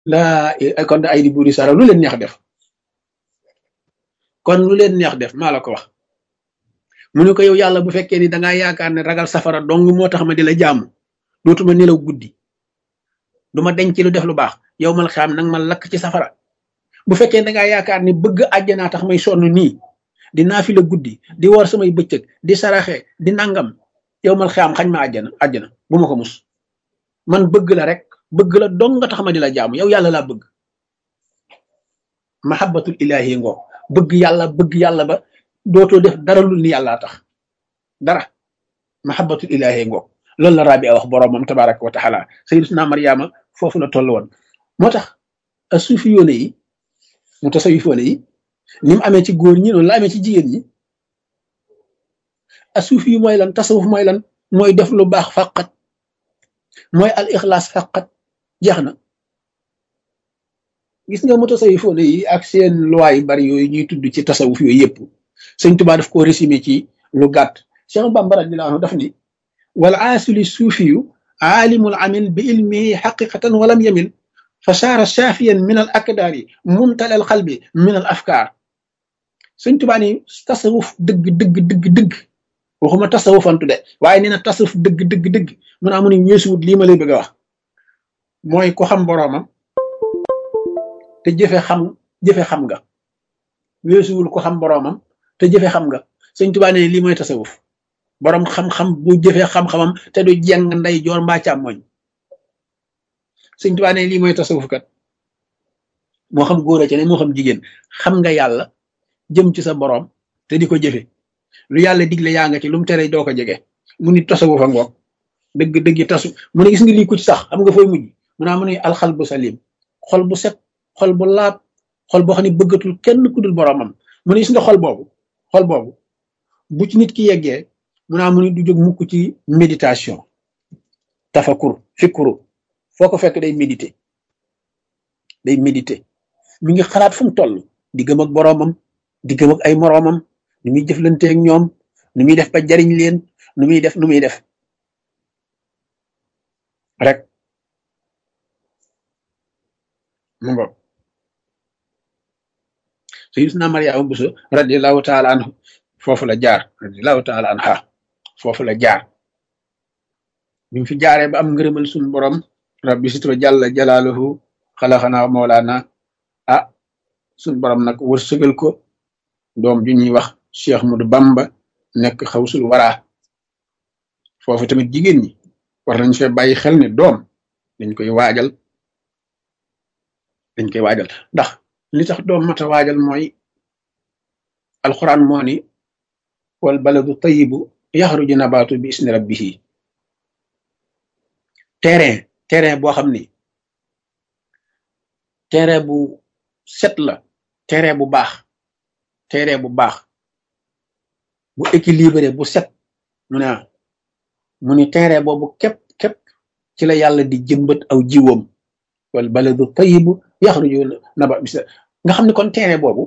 laa kon ay di buuri sara lu leen neex def kon lu leen neex def maa la ko wax mu ne ko yow yàlla bu fekkee ni dangaa yaakaar ne ragal safara dong moo tax ma di la jaamu dootuma nelaw guddi duma denc lu def lu baax yow mal xam nag ma lakk ci safara bu fekkee dangaa yaakaar ni bëgg àjjanaa tax may sonn nii di naafi la guddi di woor samay bëccëg di saraxe di nangam yow mal xam xañ ma àjjana bu ma ko mus man bëgg la rek bëgg la dong nga tax ma di la jaamu yow yàlla laa bëgg mahabbatul ilahi ngoo bëgg yàlla ba dootoo def dara lu ni yàllaa tax dara mahabbatul ilahi ngoo loolu la Rabi a wax boroomam tabaraka wa taala sayyidatuna Maryama foofu la toll woon moo tax a suufi yoone yi mu tasawifoone yi ni mu amee ci góor ñi noonu la amee ci jigéen ñi a suufi yi mooy lan tasawuf mooy lan mooy def lu baax faqat mooy al ixlaas faqat jeex na gis nga mu tasawifoone yi ak seen loi yu bari yooyu ñuy tudd ci tasawuf yooyu yëpp sëñ Tuubaa daf ko résumé ci lu gàtt Cheikh Bamba radiyallahu anhu daf ni wal aasili suufiyu aalimul amil bi ilmihi xaqiqatan walam yamil fa saara saafiyan min al akdaari mumtal al qalbi min al afkaar sëñ Tuubaa ni tasawuf dëgg waxuma tasawufantu de waaye nee na tasawuf dëgg mun naa mu ne weesuwut lii ma lay bëgg a wax mooy ko xam boroomam te jëfe xam nga weesuwul ko xam boroomam te jëfe xam nga sëñ Tuubaa ne lii mooy tasawuf boroom xam-xam bu jëfee xam-xamam te du jeng nday joor mbaa càmmoñ sëñ Tuubaa ne lii mooy tasawuf kat moo xam góor a ca ne moo xam jigéen xam nga yàlla jëm ci sa boroom te di ko jëfe lu yàlla digle yaa nga ci lu mu tere doo ko jege mu ni tasawuf a ngoog dëgg tasu mu ne gis nga lii ku ci sax xam nga fooy mujj mu naa mu ne alxal bu salim xol bu set xol bu laab xol boo xam ne bëggatul kenn ku dul boroomam mu ne gis nga xol boobu bu ci nit ki yeggee mu naa mu ni du jóg mukk ci méditation tafakur fikru foo ko fekk day méditer mi ngi xalaat fu mu toll diggam ak boroomam diggam ak ay moroomam nu muy jëflante ak ñoom nu muy def ba jariñ leen nu muy def rek mu ngoog sayyidina Maryama Buso radiyallahu taala anhu foofu la jaar radiyallahu taala anha foofu la jaar bi mu fi jaaree ba am ngërëmal suñu borom rabbi sitwa jàlla jalaaluhu xalaxanaa mawlaana suñu borom nag wërsëgal ko doom ju ñuy wax Cheikh Ahmadou Bamba nekk xawsul waraa foofu tamit jigéen ñi war nañ fee bàyyi xel ne doom dañ koy waajal ndax li tax doom mata waajal mooy alquran moo ni wal baladu tayibu yaxruju nabaatu bi isni rabbihi terrain boo xam ni terrain bu set la terrain bu baax bu équilibré bu set mu ni terrain boobu képp ci la yàlla di jëmbat aw jiwam wal baladu tayibu yaxruju nabaatu bi nga xam ne kon terrain boobu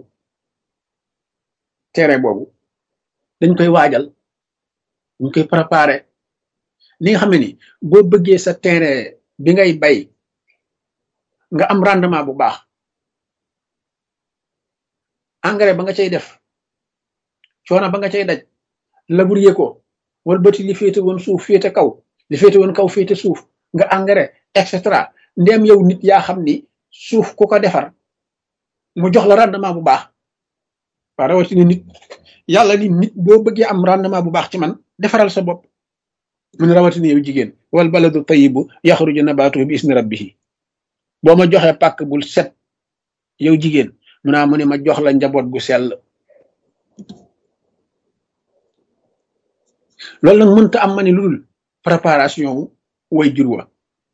dañ koy waajal dañ koy préparer li nga xam ne ni boo bëggee sa terrain bi ngay bay nga am rendement bu baax engrais ba nga cay def coono ba nga cay daj labourer ko wala bëti li féete woon suuf féete kaw li féete woon kaw féete suuf nga engrais et cetera ndéem yow nit yaa xam ni suuf ku ko defar mu jox la rendement bu baax waa rawatina nit yàlla ni nit boo bëggee am rendement bu baax ci man defaral sa bopp mu ne rawatina yow jigéen wal baladu tayibu yaxruju nabaatuhu bi isni rabbihi boo ma joxee pàkk bul set yow jigéen mu naa mu ne ma jox la njaboot gu sell loolu nag mënta am ma ne lu dul préparation way jur wa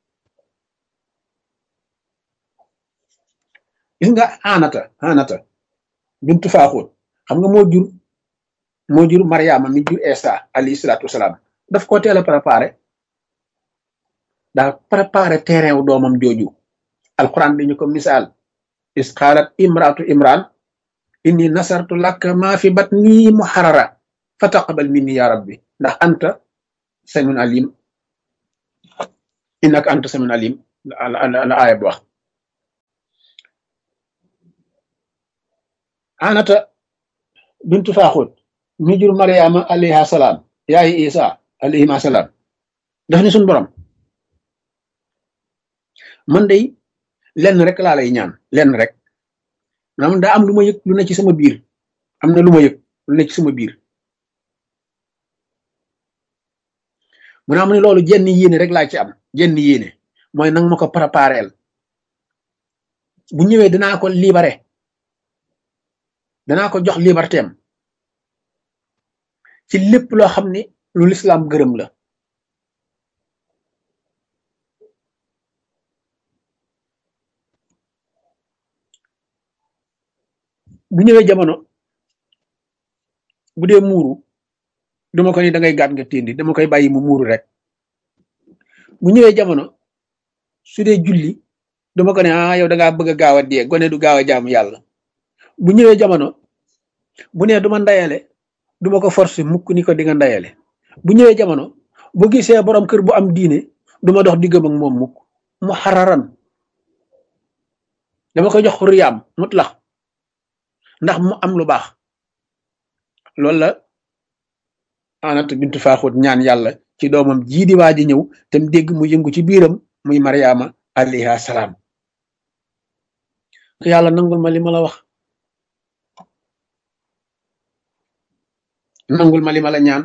gis nga anata bintu faaxoon xam nga moo jur Mariama mi jur Isa alayhi salaatu wasalaam daf ko teel a préparé terrain wu doomam jooju alquran bi ñu ko misaal is qaalat imraatu imran inni nasartu laka maa fi batni muharrara fa taqabal minni ya rabbi ndax anta samiun alim innaka anta samiun alim la aaya bi wax anata bintu faaxut mi jur mariama alayha salaam yaayi isa alayhima salaam daf ni suñ borom man day lenn rek laa lay ñaan lenn rek maanaam daa am lu ma yëg lu ne ci sama biir am na lu ma yëg lu ne ci sama biir mu ne am ne loolu jenn yéene rek laa ci am jenn yéene mooy nang ma ko prépareel bu ñëwee danaa ko libéré danaa ko jox liberté am ci lépp loo xam ne lu lislaam gërëm la bu ñëwee jamono bu dee muuru dama ko ni da ngay gàtt nga téndi dama koy bàyyi mu muuru rek bu ñëwee jamono su dee julli dama ko ne yow da ngaa bëgg a gaaw a dee gone du gaaw a jaamu yàlla bu ñëwee jamono bu nee duma ndayale duma ko forcer mukk ni ko di nga ndayale bu ñëwee jamono bu gisee borom kër bu am diine duma dox diggam ak moom mukk mu xararan dama koy jox xuriyaam mutlax ndax mu am lu baax loolu la anat bintu faaxut ñaan yàlla ci doomam jii di waa ji ñëw te mu dégg mu yëngu ci biiram muy mariama alayha salaam yàlla nangul ma li ma la wax nangul ma li ma la ñaan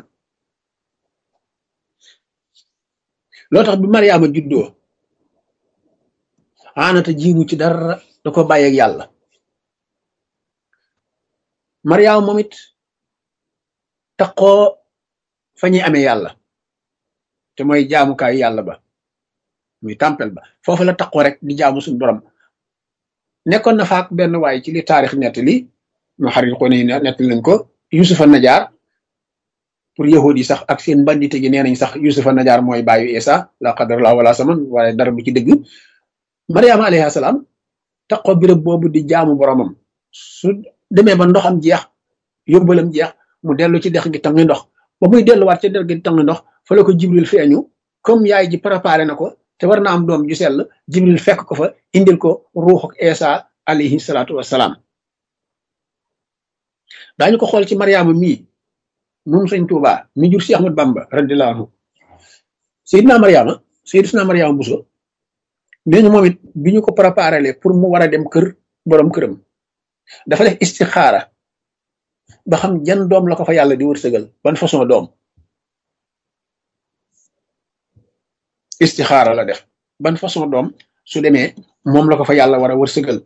loo tax bi mariama juddoo anata jiimu ci dara da ko bàyyi ak yàlla mariama moom it taqoo fa ñuy amee yàlla te mooy jaamukaayu yàlla ba muy tempel ba foofu la taqoo rek di jaamu suñu borom nekkoon na faak benn waay ci li taarix nettali mu xarit ko ne nettali nañ ko yusufa najaar pour yahudi yi sax ak seen bandite gi nee nañ sax yusufa najaar mooy bàyyu isa la qadarallah wala saman waaye dara bu ci dëgg mariama alayhi salaam taqoo birëb boobu di jaamu boromam su demee ba ndoxam jeex yóbbalam jeex mu dellu ci dex gi tangi ndox ba muy delluwaat ci dex gi tangi ndox fa la ko jibril feeñu comme yaay ji préparé na ko te war na am doom ju sell jibril fekk ko fa indil ko ruuxu isa alayhi salaatu wassalaam daañu ko xool ci mariama mii moom sëñ Tuuba mi jur si Ahmad Bamba radiyallahu anhu sayidna mariama buso nee ñu moom it bi ñu ko préparé pour mu war a dem kër borom këram dafa def istixaara ba xam jan doom la ko fa yàlla di wërsëgal ban façon doom istixaara la def ban façon doom su demee moom la ko fa yàlla war a wërsëgal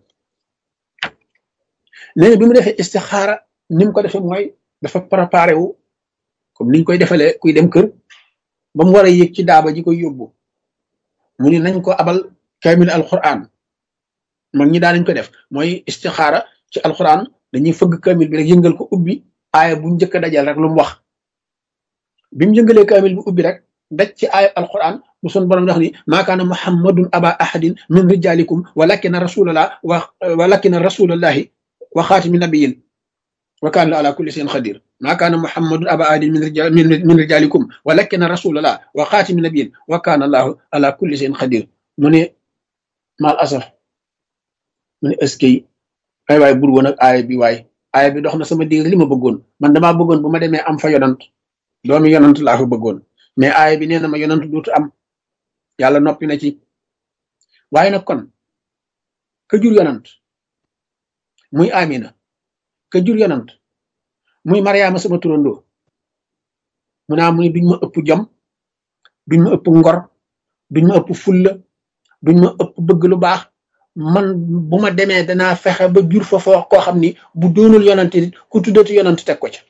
léegi bi mu defee istixaara ni mu ko defee mooy dafa préparé wu comme niñ koy defalee kuy dem kër ba mu war a yéeg ci daaba ji koy yóbbu mu ni nañ ko abal kaamil alquran mag ñi daan nañ ko def mooy istixaara ci alquran dañuy fëgg kaamil bi rek yëngal ko ubbi aaya bu njëkk a dajal rek lu mu wax bi mu yëngalee kaamil bi ubbi rek daj ci aaya alquran bu sun borom wax ni maa kaana muhammadun aba ahadin min rijalikum walakina rasulallahi wa xaatimi nabiyin wa kaana ala kulli shay'in qadir maa kaana muhammadun aba ahadin min rijalikum walakina rasulallah wa xaatimi nabiyin wa kaana allahu ala kulli shay'in qadir mu ne mal asaf mu ne eskay ay waay bur woon ak aaya bi waay aaya bi dox na sama digg li ma bëggoon man damaa bëggoon bu ma demee am fa yonant doomi yonant laa fa bëggoon mais aaya bi nee na ma yonant duutu am yàlla noppi na ci waaye nag kon ka jur yonant muy amina ka jur yonant muy mariama sama turandoo mu naa mu ni duñ ma ëpp jom duñ ma ëpp ngor duñ ma ëpp fulla duñ ma ëpp bëgg lu baax man bu ma demee danaa fexe ba jur fa foo koo xam ni bu doonul yonante nit ku tuddati yonante teg ko ca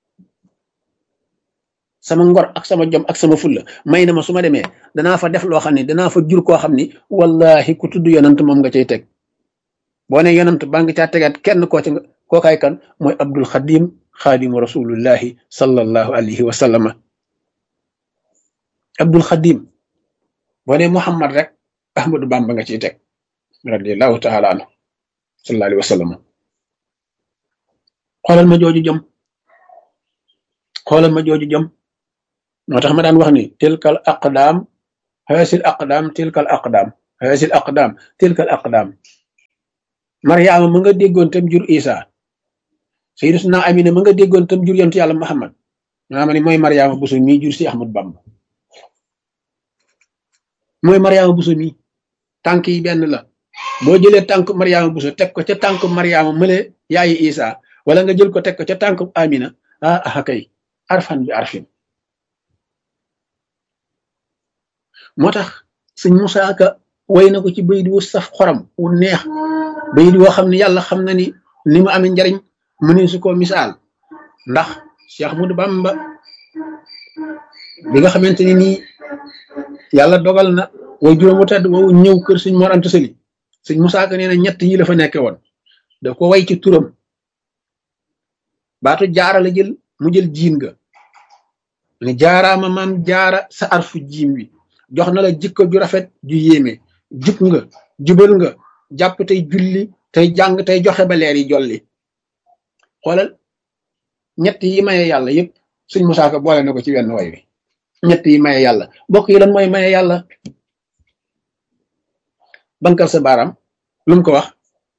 sama ngor ak sama jom ak sama fulla may na ma su ma demee danaa fa def loo xam ne danaa fa jur koo xam ni wallahi ku tudd yonant moom nga cay teg boo ne yonant ba nga caa tegaat kenn kookaay kan mooy abdul xadim xaadimu rasulullahi sallallahu alayhi wa sallama abdul xadim boo ne muhammad rek ahmadu bamba nga ciy teg radiyallahu taala anhu sallallahu alayhi wa sallam xoolal ma jooju jom moo tax ma daan wax ni tilkal aqdaam haasil aqdaam tilkal aqdaam haasil aqdaam tilkal aqdaam mariama mu nga déggoon tam jur isa Sayyidatuna Amina ma nga déggoon tam jur yontu yàlla Muhammad maa ma ni mooy Mariama Bousso mii jur si Ahmad Bamba mooy Mariama Bousso mii tànk yi benn la boo jëlee tànk Mariama Bousso teg ko ca tànk Mariama mële yaayi Isa wala nga jël ko teg ko ca tànk Amina kay arfan bi arfin moo tax sëñ Musaa Ka way na ko ci bayit wu saf xoram wu neex bayit woo xam ne yàlla xam na ni mu amee njariñ mënee su ko misaal ndax Cheikh Ahmadou Bamba bi nga xamante ni nii yàlla dogal na way juróom wu tedd woowu ñëw kër sëñ Mor Anta Sali sëñ Musaa Ka nee na ñett yi la fa nekke woon daf ko way ci turam baatu jaara la jël mu jël jiin ga ne jaaraama maam jaara sa arfu jiim wi jox na la jikko ju rafet ju yéeme jub nga jubal nga jàpp tey julli tey jàng tey joxe ba leer yi jolli xoolal ñett yi maye yàlla yëpp sëñ Musaa Ka boole na ko ci wenn way wi ñett yi maye yàlla bokk yi lan mooy maye yàlla bankal sa baaraam lu mu ko wax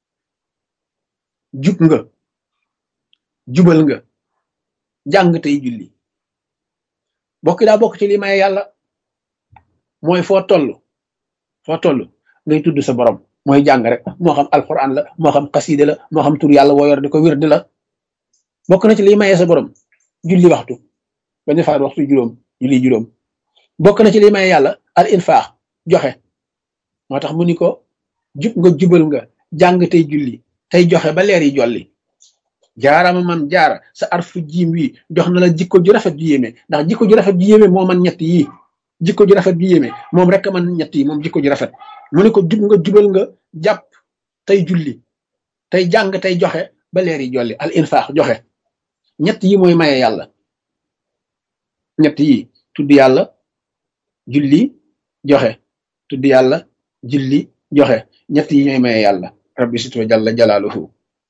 jub nga jubal nga jàng tey julli bokk daa bokk ci li maye yàlla mooy foo toll ngay tudd sa borom mooy jàng rek moo xam alquran la moo xam xaside la moo xam tur yàlla woo yor di ko wirdi la bokk na ci liy maye sa borom julli waxtu bañ a faat waxtu juróom julli juróom bokk na ci liy maye yàlla al infaax joxe moo tax mu ni ko jub nga jubal nga jàng tey julli tey joxe ba leer yi jolli jaarama man jaara sa arfu jiim wi jox na la jikko ju rafet ju yéeme ndax jikko ju rafet ju yéeme moo man ñett yi jikko ju rafet ju yéeme moom rek man ñett yi moom jikko ju rafet mu ne ko jub nga jubal nga jàpp tey julli tey jàng tey joxe ba leer yi jolli al infaax joxe ñett yi mooy maye yàlla ñett yi tudd yàlla julli joxe tudd yàlla julli joxe ñett yi ñooy maye yàlla rabbi sito jalla jalaaluhu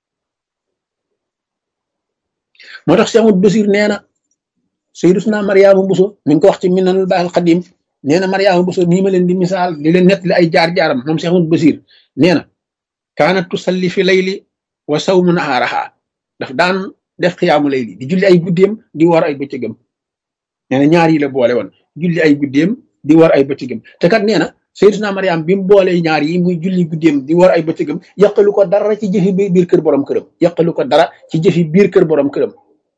moo tax Cheikh Ahmadou Bachir nee na Sayyidatuna Mariama Bousso mi ngi ko wax ci Minanul Baaxil Xadim nee na Mariama Bousso nii ma leen di misaal di leen nettali ay jaar-jaaram moom Cheikh Ahmadou Bachir nee na kaanat tusalli fi layli wa sawmu nahaaraha daf daan def xiyaamu layli di julli ay guddeem di war ay bëccëgam nee na ñaar yi la boole woon julli ay guddeem di war ay bëccëgam te kat nee na Sayyidatuna Mariama bi mu boole ñaar yi muy julli guddeem di war ay bëccëgam yàqalu ko dara ci jëfi biir kër borom këram yàqalu ko dara ci jëfi biir kër borom këram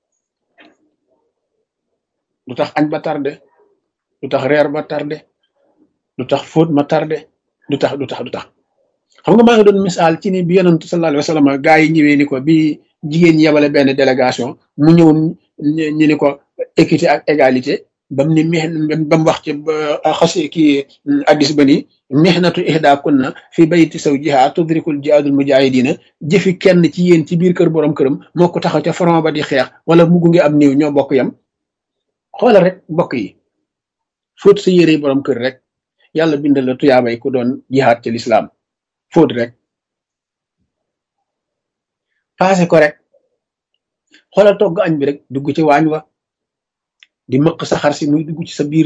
lu tax añ ba tardé lu tax reer ba tardé lu tax fóot ma tardé du tax xam nga maa ngi doon misaal ci ni bi yonent sallallahu alayhi wa sallam gaa yi ñëwee ni ko bi jigéen ñi yebale benn délégation mu ñëw ñu ni ko équité ak égalité bam ni bam wax ci xasi kii addis ba ni mihnatu ihda kunna fi bayti zawjiha tudrikul jihaadul mujahidina jëfi kenn ci yéen ci biir kër borom këram moo ko taxaw ca front ba di xeex wala mu gunge am néew ñoo bokk yam xoolal rek mbokk yi fóot sa yére borom kër rek yàlla bindal la tuyaabay ku doon jihaad ci lislaam fóot rek paase ko rek xoolal togg añ bi rek dugg ci waañ wa di mëq sa xar si muy dugg ci sa biir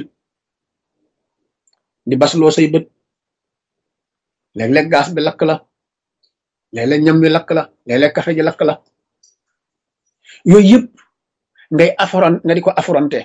di basloo say bët léeg-léeg gaas bi lakk la léeg-léeg ñam bi lakk la léeg-léeg café ji lakk la yooyu yëpp nga di ko affronté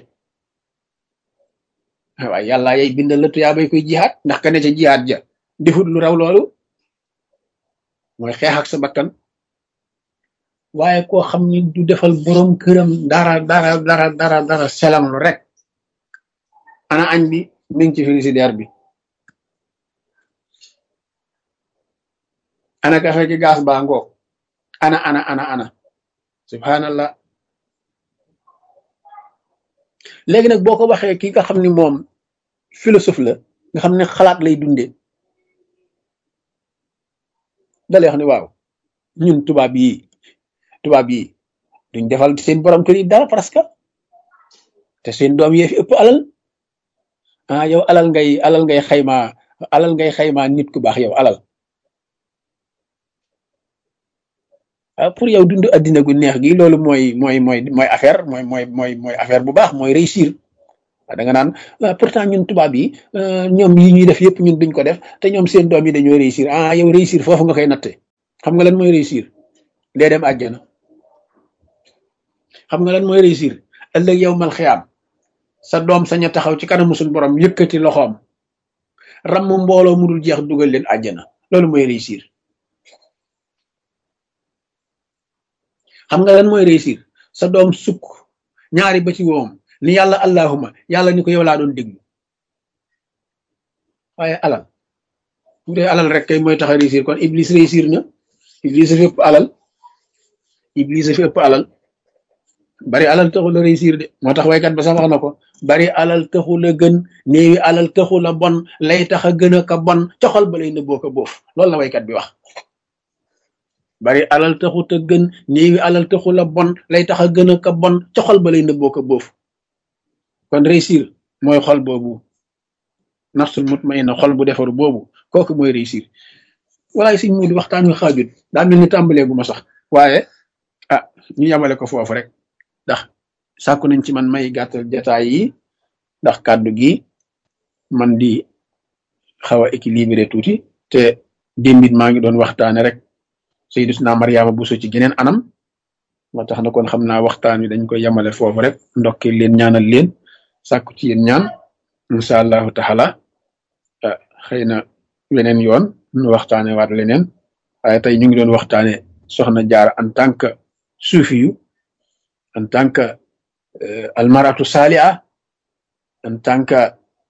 waaye yàlla yay bindal la tuyaabay koy jihaad ndax ka ne ca jihaad ja defut lu raw loolu mooy xeex ak sa bakkan waaye koo xam ni du defal borom këram dara selam lu rek ana añ bi mi ngi ci frigidaire bi ana kafe ci gaas baa ngoog ana subhanallah léegi nag boo ko waxee ki nga xam ni moom philosophe la nga xam ne xalaat lay dundee dalay wax ni waaw ñun tubaab yi duñ defal seen borom kër yi dara parce que te seen doom yee fi ëpp alal yow alal ngay xayma nit ku baax yow alal pour yow dund addina gu neex gi loolu mooy affaire mooy affaire bu baax mooy réussir da nga naan pourtant ñun tubaab yi ñoom yi ñuy def yëpp ñun duñ ko def te ñoom seen doom yi dañoo réussir yow réussir foofu nga koy natte xam nga lan mooy réussir dee dem àjjana xam nga lan mooy réussir ëllëg yow mal xiyaam sa doom sañ a taxaw ci kanamu suñu borom yëkkati loxoom ramm mbooloo mu dul jeex dugal leen àjjana loolu mooy réussir. xam nga lan mooy réussir sa doom sukk ñaari ba ci woom ni yàlla allahuma yàlla ni ko yow laa doon déglu. waaye alal bu dee alal rek kay mooy tax a réussir kon Iblis réussir na. Iblis a fi ëpp alal Iblis a fi ëpp alal bari alal taxul a réussir de moo tax waykat ba sax wax na ko bari alal taxul a gën néewi alal taxul a bon lay tax a gën a ka bon coxal ba lay nëbboo ko boof loolu la waykat bi wax. bari alal taxut a gën néewi alal taxul a bon lay tax a gën a ka bon coxal ba lay nëbboo ko boof kon réussir mooy xol boobu nafsul mutmainna xol bu defaru boobu kooku mooy réussir. walaay siñ mu di waxtaan wi xaajut daa mel ni tàmbalee gu ma sax waaye ñu yamale ko foofu rek ndax sàkku nañ ci man may gàttal jataay yi ndax kàddu gi man di xaw a équilibré tuuti te démbit maa ngi doon waxtaane rek Sayyidatuna Mariama Bousso ci geneen anam moo tax na kon xam naa waxtaan wi dañ koy yamale foofu rek ndokkee leen ñaanal leen sàkku ci yéen ñaan incha allahu taala xëy na weneen yoon ñu waxtaane waat leneen waaye tey ñu ngi doon waxtaane soxna Jaara en tant que suufiyu en tant que almaratu saaliha en tant que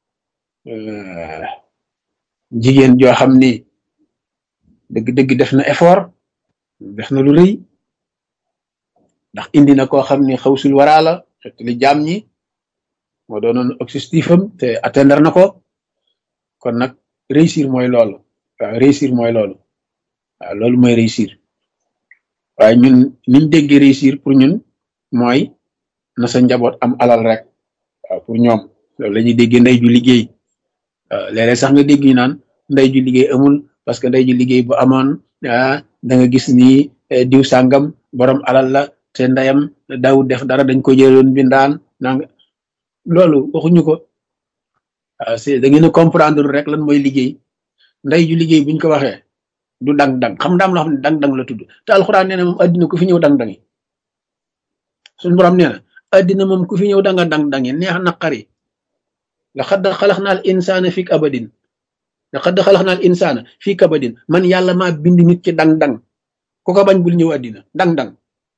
jigéen joo xam ni dëgg-dëgg def na effort def na lu rëy ndax indi na koo xam ni xawsul waraa la xettali jaam ñi moo doonoon objectif am te atteindre na ko kon nag réussir mooy loolu waaw réussir mooy loolu waaw loolu mooy réussir waaye ñun niñ déggee réussir pour ñun mooy na sa njaboot am alal rek waaw pour ñoom loolu la ñuy déggee ndey ju liggéey léeg-léeg sax nga dégg ñu naan ndey ju liggéey amul parce que ndey ju liggéey bu amoon da nga gis ni diw sàngam borom alal la te ndeyam daawut def dara dañ ko jëloon bindaan nanga loolu waxuñu ko waaw c'est da ngeen a comprendre rek lan mooy liggéey ndey ju liggéey buñ ko waxee du dang-dang xam ndaam loo xam ne dang-dang la tudd te alxuraan nee na moom addina ku fi ñëw dang-dangi suñu borom nee na addina moom ku fi ñëw danga dang-dangi neex naqari laqad xalaqnal insaana fi kabadin laqad xalaqnal insaana fi kabadin man yàlla maa bind nit ci dang-dang ku ko bañ bul ñëw addina dang-dang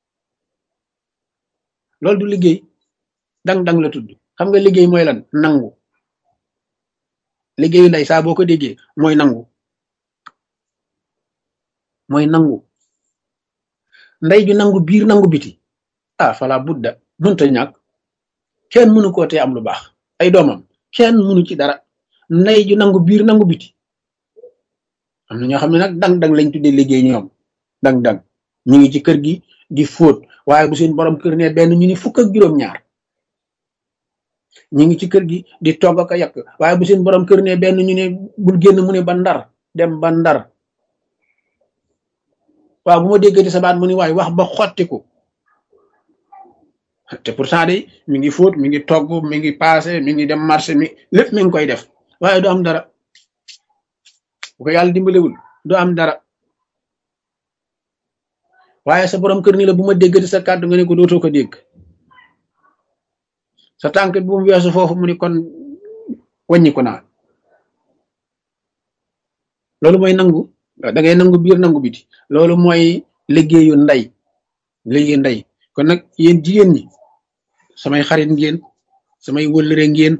loolu du liggéey dang-dang la tudd xam nga liggéey mooy lan nangu liggéeyu ndey saa boo ko déggee mooy nangu ndey ju nangu biir nangu biti fala budda mënta ñàkk kenn mënu koo tee am lu baax ay doomam kenn mënu ci dara ndey ju nangu biir nangu biti am na ñoo xam ne nag dang-dang lañ tuddee liggéey ñoom dang-dang ñu ngi ci kër gi di fóot waaye bu seen borom kër ne benn ñu ni fukk ak juróom-ñaar ñi ngi ci kër gi di togg ak a yàq waaye bu seen borom kër ne benn ñu ne bul génn mu ne ba Ndar dem ba Ndar waaw bu ma déggati sa baat mu ni waay wax ba xottiku te pourtant de mi ngi fóot mi ngi togg mi ngi passé mi ngi dem marché mi lépp mi ngi koy def waaye du am dara bu ko yàlla dimbalewul du am dara waaye sa borom kër ni la bu ma déggati sa kàddu nga ne ko dootoo ko dégg sa tànk bu mu weesu foofu mu ni kon wàññi ko naa loolu mooy nangu da ngay nangu biir nangu biti loolu mooy liggéeyu ndey kon nag yéen jigéen ñi samay xarit ngeen samay wëllëre ngeen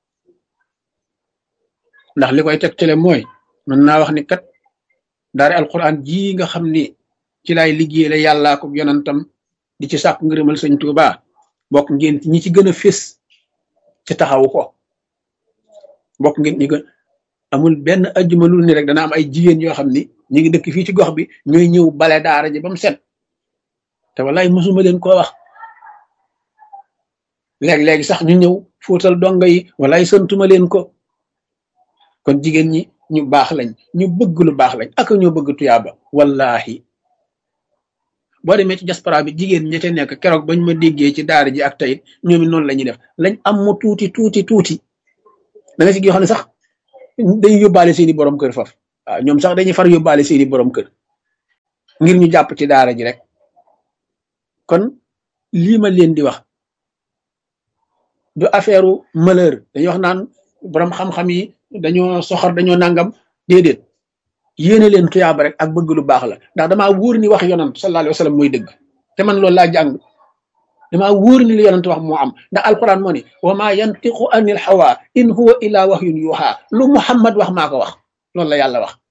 ndax li koy tegtale mooy mën naa wax ni kat daari alquran ji nga xam ni ci laay liggéey la yàllaa ko yonantam di ci sàkk ngërëmal sëñ Tuubaa bokk ngeen ñi ci gën a fés ci taxawu ko bokk ngeen ñi gën amul benn ajjuma lu ni rek dana am ay jigéen yoo xam ni ñu ngi dëkk fii ci gox bi ñooy ñëw bale daara ji ba mu set te wallaay mosuma leen koo wax léeg-léegi sax ñu ñëw fóotal donga yi wallaay santuma leen ko kon jigéen ñi ñu baax lañ ñu bëgg lu baax lañ ak ñoo bëgg tuyaaba wallahi boo demee ci diaspora bi jigéen ñi ca nekk keroog bañ ma déggee ci daara ji ak tayit ñoom it noonu la ñuy def lañ am mu tuuti da nga si yoo xam ne sax dañuy yóbbaale seeni borom kër faf waaw ñoom sax dañuy far yóbbaale seeni borom kër ngir ñu jàpp ci daara ji rek kon lii ma leen di wax du affaire malheur dañuy wax naan borom xam-xam yi dañoo soxor dañoo nangam déedéet yéene leen tuyaaba rek ak bëgg lu baax la ndax damaa wóor ni wax yonant sallallahu alayhi wa sallam mooy dëgg te man loolu laa jàng damaa wóor ni li yonant wax moo am ndax alquran moo ni wa ma yantiqu anil hawa in huwa illa wahyun yuha lu muhammad wax maa ko wax loolu la yàlla wax